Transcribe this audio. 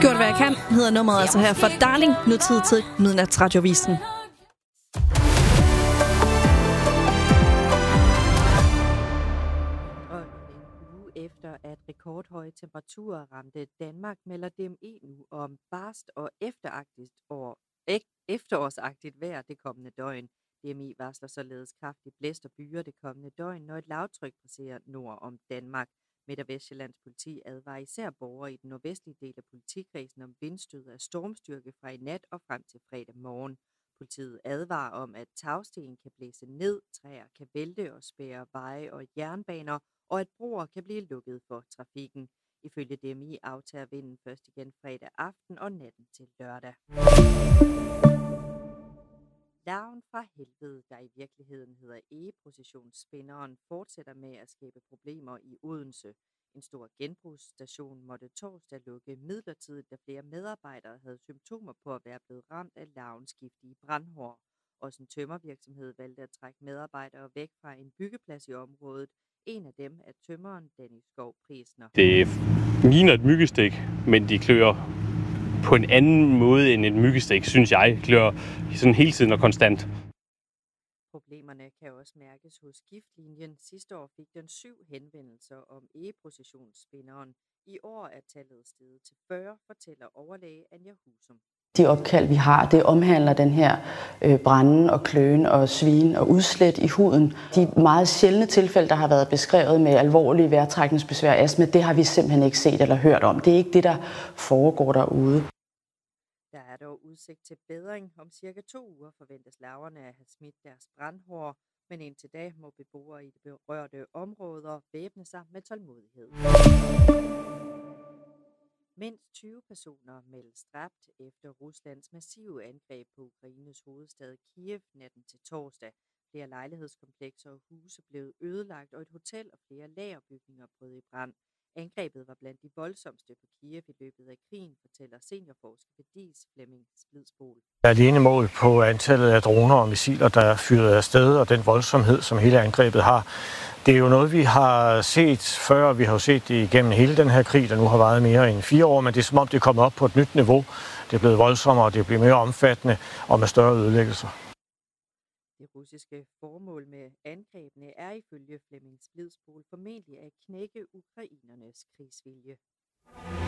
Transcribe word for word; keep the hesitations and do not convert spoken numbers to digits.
Gjort hvad jeg kan, hedder nummeret altså her for Darling. Nu tid til Midnatsradiovisen. Og en uge efter, at rekordhøje temperaturer ramte Danmark, melder D M E nu om barst og efteragtigt år, ek- efterårsagtigt vejr det kommende døgn. D M E varsler således kraftigt blæst og byer det kommende døgn, når et lavtryk passerer nord om Danmark. Midt- og Vestjyllands politi advarer især borgere i den nordvestlige del af politikredsen om vindstød af stormstyrke fra i nat og frem til fredag morgen. Politiet advarer om, at tagsten kan blæse ned, træer kan vælte og spærre veje og jernbaner, og at broer kan blive lukket for trafikken. Ifølge D M I aftager vinden først igen fredag aften og natten til lørdag. Larven fra helvede, der i virkeligheden hedder egeprocessionsspinderen, fortsætter med at skabe problemer i Odense. En stor genbrugsstation måtte torsdag lukke midlertidigt, da flere medarbejdere havde symptomer på at være blevet ramt af larvens giftige brandhår. Også en tømmervirksomhed valgte at trække medarbejdere væk fra en byggeplads i området. En af dem er tømmeren Danny Skov Prisner. Det ligner et myggestik, men de klør på en anden måde end et myggestik, synes jeg. Klør sådan hele tiden og konstant. Problemerne kan også mærkes hos Giftlinjen. Sidste år fik den syv henvendelser om egeprocessionsspinderen. I år er tallet steget til fyrre, fortæller overlæge Anja Husum. De opkald, vi har, det omhandler den her øh, branden og kløen og svin og udslæt i huden. De meget sjældne tilfælde, der har været beskrevet med alvorlige vejrtrækningsbesvær og astma, det har vi simpelthen ikke set eller hørt om. Det er ikke det, der foregår derude. Der er dog udsigt til bedring. Om cirka to uger forventes larverne at have smidt deres brandhår, men indtil da må beboere i de berørte områder væbne sig med tålmodighed. Mindst tyve personer meldes dræbt efter Ruslands massive angreb på Ukraines hovedstad Kiev natten til torsdag. Flere lejlighedskomplekser og huse blev ødelagt, og et hotel og flere lagerbygninger brød i brand. Angrebet var blandt de voldsomste på Kiev i løbet af krigen, fortæller seniorforsker ved D I S Flemming Splidsbol. Der er alene mål på antallet af droner og missiler, der er fyret afsted, og den voldsomhed, som hele angrebet har. Det er jo noget, vi har set før. Vi har jo set det igennem hele den her krig, der nu har varet mere end fire år, men det er som om, det er kommet op på et nyt niveau. Det er blevet voldsommere, det er blevet mere omfattende og med større ødelæggelser. Det russiske formål med angrebene er ifølge Flemming Splidsbol formentlig at knække ukrainernes krigsvilje.